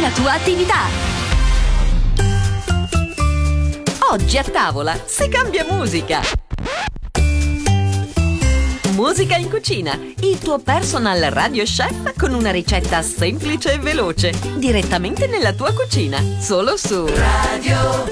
la tua attività. Oggi a tavola si cambia musica. Musica in cucina, il tuo personal radio chef con una ricetta semplice e veloce, direttamente nella tua cucina, solo su Radio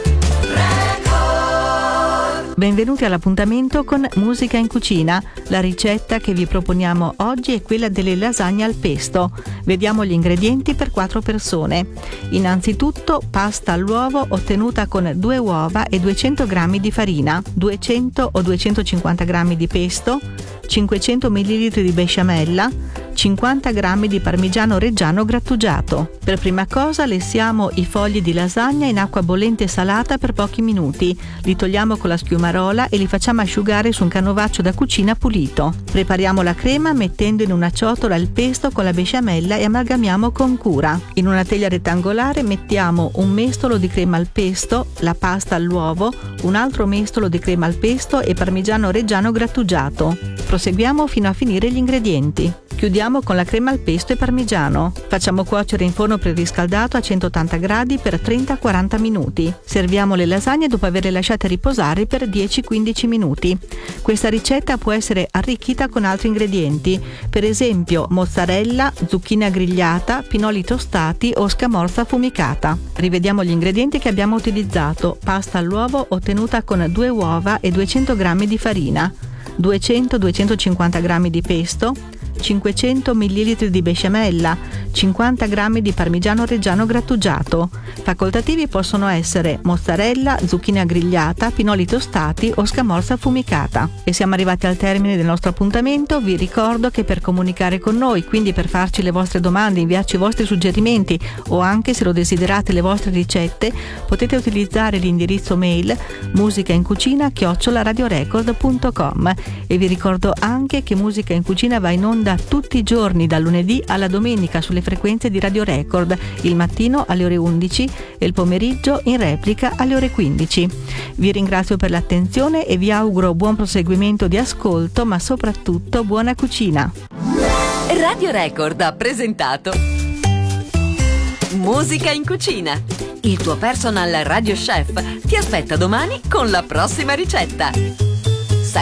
Record. Benvenuti all'appuntamento con Musica in cucina. La ricetta che vi proponiamo oggi è quella delle lasagne al pesto. Vediamo gli ingredienti per 4 persone. Innanzitutto pasta all'uovo ottenuta con 2 uova e 200 g di farina, 200 o 250 g di pesto, 500 ml di besciamella, 50 g di parmigiano reggiano grattugiato. Per prima cosa lessiamo i fogli di lasagna in acqua bollente e salata per pochi minuti. Li togliamo con la schiumarola e li facciamo asciugare su un canovaccio da cucina pulito. Prepariamo la crema mettendo in una ciotola il pesto con la besciamella e amalgamiamo con cura. In una teglia rettangolare mettiamo un mestolo di crema al pesto, la pasta all'uovo, un altro mestolo di crema al pesto e parmigiano reggiano grattugiato. Proseguiamo fino a finire gli ingredienti. Chiudiamo con la crema al pesto e parmigiano. Facciamo cuocere in forno preriscaldato a 180 gradi per 30-40 minuti. Serviamo le lasagne dopo averle lasciate riposare per 10-15 minuti. Questa ricetta può essere arricchita con altri ingredienti, per esempio mozzarella, zucchina grigliata, pinoli tostati o scamorza affumicata. Rivediamo gli ingredienti che abbiamo utilizzato. Pasta all'uovo ottenuta con 2 uova e 200 g di farina, 200-250 g di pesto, 500 ml di besciamella, 50 g di parmigiano reggiano grattugiato. Facoltativi possono essere mozzarella, zucchina grigliata, pinoli tostati o scamorza affumicata. E siamo arrivati al termine del nostro appuntamento. Vi ricordo che per comunicare con noi, quindi per farci le vostre domande, inviarci i vostri suggerimenti o anche, se lo desiderate, le vostre ricette, potete utilizzare l'indirizzo mail musicaincugina@radiorecord.com. E vi ricordo anche che Musica in Cucina va in onda tutti i giorni dal lunedì alla domenica sulle frequenze di Radio Record, il mattino alle ore 11 e il pomeriggio in replica alle ore 15. Vi ringrazio per l'attenzione e vi auguro buon proseguimento di ascolto, ma soprattutto buona cucina. Radio Record ha presentato Musica in Cucina. Il tuo personal radio chef ti aspetta domani con la prossima ricetta.